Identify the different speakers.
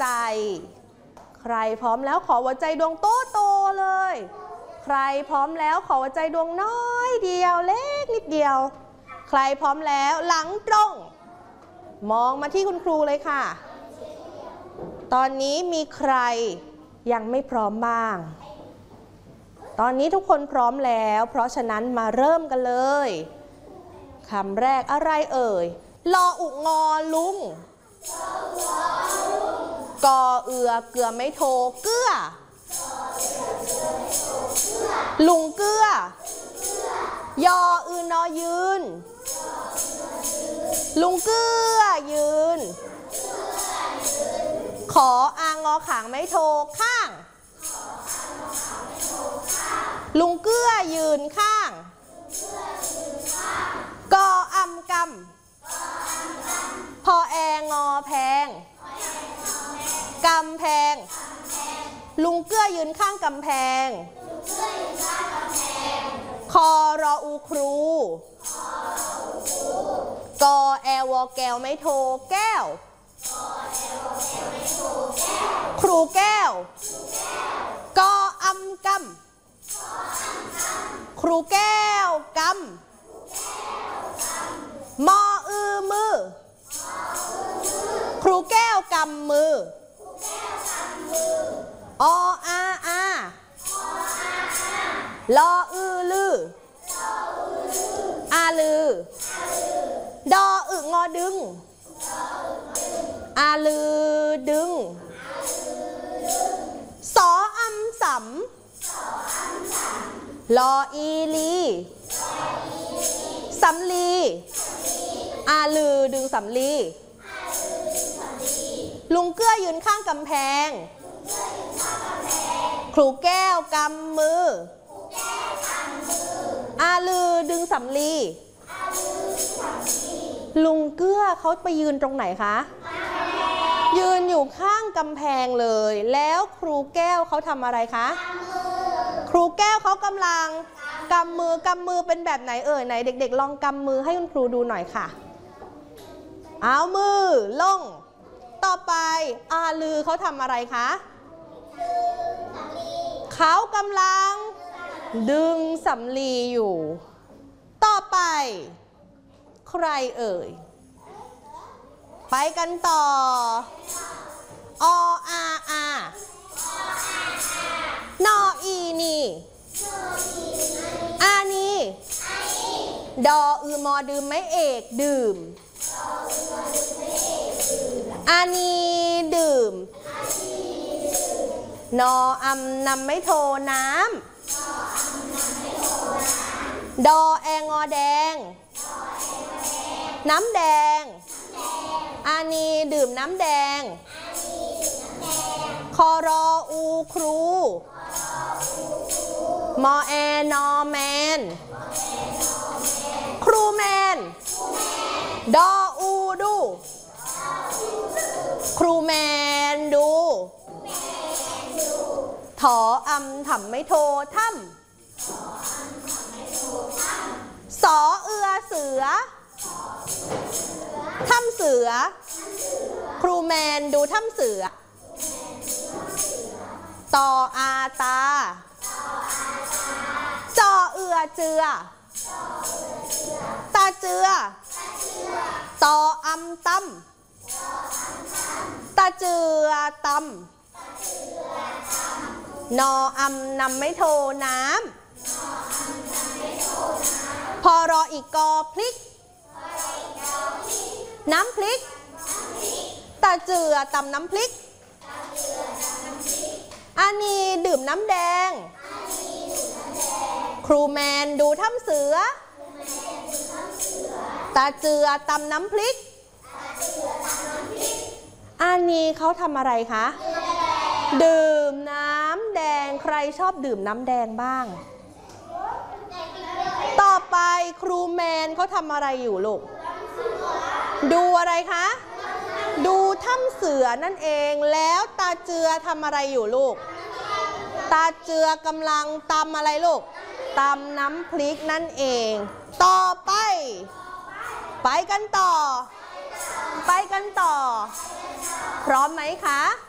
Speaker 1: ใจใครพร้อมแล้วขอหัวใจดวงโตเลยใครพร้อมแล้วขอหัวใจดวงน้อยเดียวเล็กนิดเดียวใครพร้อมแล้วหลังตรงมองมาที่คุณครูเลยค่ะตอนนี้มีใครยังไม่พร้อมบ้างตอนนี้ทุกคนพร้อมแล้วเพราะฉะนั้นมาเริ่มกันเลยคำแรกอะไรเอ่ยลออุงอลุงกอเอือเกลือไม่โทเกื้อลุงเกื้อยออือนอยืนลุงเกื้อยืนขออางอขางไม่โทข้างลุงเกื้อยืนข้างกออำกำพอแองอแพงกำแพงลุงเกื้อยืนข้างกำแพงคอรออูครูกอแอวอแก้วไม่โทแก้วครูแก้วกออำกำครูแก้วกำมออือมือครูแก้วกำมือออาอาลออือลืออาลือดออึงอดึงอาลือดึงสออำสำลออีลีสำลีอาลือดึงสำลีลุงเกื้อยืนข้างกำแพงครูแก้วกำมืออาลือดึงสำลีลุงเกื้อเขาไปยืนตรงไหนคะยืนอยู่ข้างกำแพงเลยแล้วครูแก้วเขาทำอะไรคะครูแก้วเขากำลังกำมือเป็นแบบไหนเอ่ยไหนเด็กๆลองกำมือให้คุณครูดูหน่อยค่ะเอามือลงต่อไปอาลือเขาทำอะไรคะเขากำลังดึงสำลีอยู่ต่อไปใครเอ่ยไปกันต่อออาอานออีนีอานีดออือมอดื่มไม่เอกดื่มอานีดื่มนออำนำไม่โทน้ำดอแองอแดงน้ำแดงอานีดื่มน้ำแดงคอรออูครูมอแอนอแมนครูแมนดออูดูครูแมนดูถออำทำไม่โทถ้ำสอเอือเสือถ้ำเสือครูแมนดูถ้ำเสือต่ออาตาจอเอือเจือตาเจือต่ออำตำตาเจือตำนออำนำไม่โทน้ำพอรออีกกอพลิกน้ำพลิกตาเจือตำน้ำพลิกอานีดื่มน้ำแดงครูแมนดูถ้ำเสือตาเจือตำน้ำพลิกอานีเขาทำอะไรคะดื่มน้ำแดงใครชอบดื่มน้ำแดงบ้างต่อไปครูแมนเขาทำอะไรอยู่ลูกดูอะไรคะดูถ้ำเสือนั่นเองแล้วตาเจือทำอะไรอยู่ลูกตาเจือกำลังตำอะไรลูกตำน้ำพริกนั่นเองต่อไปไปกันต่อพร้อมไหมคะ